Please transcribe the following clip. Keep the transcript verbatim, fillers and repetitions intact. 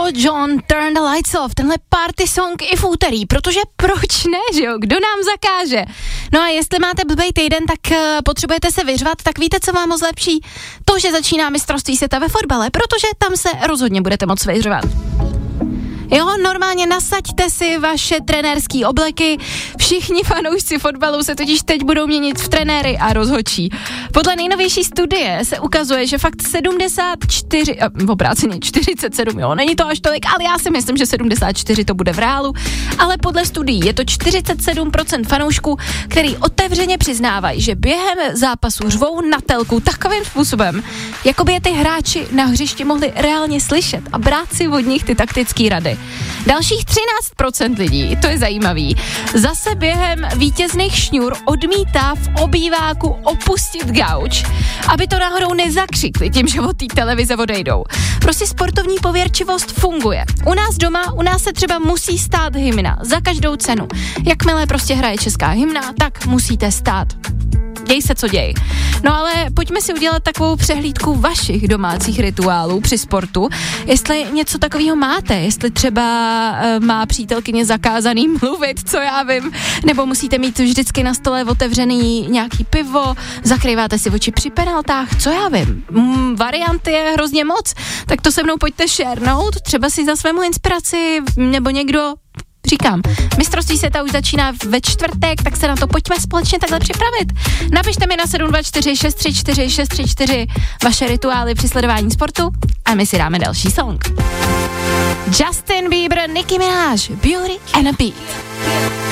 John, Turn the Lights Off, tenhle party song i v úterý, protože proč ne, že jo, kdo nám zakáže? No a jestli máte blbej týden, tak uh, potřebujete se vyřvat, tak víte, co vám moc lepší? To, že začíná mistrovství světa ve fotbale, protože tam se rozhodně budete moc vyřvat. Jo, normálně nasaďte si vaše trenérský obleky, všichni fanoušci fotbalu se totiž teď budou měnit v trenéry a rozhodčí. Podle nejnovější studie se ukazuje, že fakt sedmdesát čtyři, v obráceně čtyřicet sedm, jo, není to až tolik, ale já si myslím, že sedmdesát čtyři to bude v reálu, ale podle studií je to čtyřicet sedm procent fanoušků, který otevřeně přiznávají, že během zápasu řvou na telku takovým způsobem, jako by je ty hráči na hřišti mohli reálně slyšet a brát si od nich ty taktické rady. Dalších třináct procent lidí, to je zajímavý, zase během vítězných šňůr odmítá v obýváku opustit gauč, aby to náhodou nezakřikli tím, že od té televize odejdou. Prostě sportovní pověrčivost funguje. U nás doma, u nás se třeba musí stát hymna za každou cenu. Jakmile prostě hraje česká hymna, tak musíte stát. Děj se, co děj. No ale pojďme si udělat takovou přehlídku vašich domácích rituálů při sportu. Jestli něco takového máte, jestli třeba e, má přítelkyně zakázaný mluvit, co já vím, nebo musíte mít vždycky na stole otevřený nějaký pivo, zakrýváte si oči při penaltách, co já vím. Mm, varianty je hrozně moc, tak to se mnou pojďte šernout, třeba si za svému inspiraci, nebo někdo. Říkám, mistrovství světa už začíná ve čtvrtek, tak se na to pojďme společně takhle připravit. Napište mi na sedm dva čtyři šest tři čtyři šest tři čtyři vaše rituály při sledování sportu a my si dáme další song. Justin Bieber, Nicki Minaj, Beauty and a Beat.